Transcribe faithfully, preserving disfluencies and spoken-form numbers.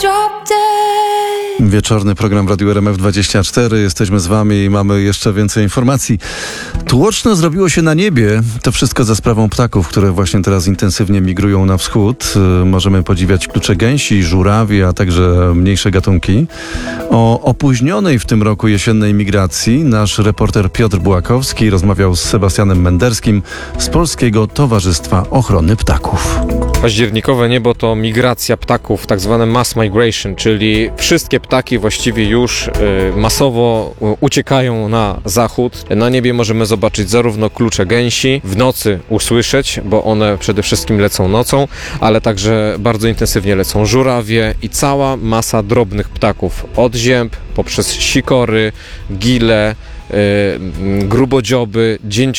drop dead. Wieczorny program w Radiu R M F dwadzieścia cztery. Jesteśmy z wami i mamy jeszcze więcej informacji. Tłoczno zrobiło się na niebie. To wszystko za sprawą ptaków, które właśnie teraz intensywnie migrują na wschód. Możemy podziwiać klucze gęsi, żurawie, a także mniejsze gatunki. O opóźnionej w tym roku jesiennej migracji nasz reporter Piotr Bułakowski rozmawiał z Sebastianem Menderskim z Polskiego Towarzystwa Ochrony Ptaków. Październikowe niebo to migracja ptaków, tak zwane mass migration, czyli wszystkie ptaki właściwie już y, masowo y, uciekają na zachód. Na niebie możemy zobaczyć zarówno klucze gęsi, w nocy usłyszeć, bo one przede wszystkim lecą nocą, ale także bardzo intensywnie lecą żurawie i cała masa drobnych ptaków, od zięb poprzez sikory, gile, y, grubodzioby, dzięcioły.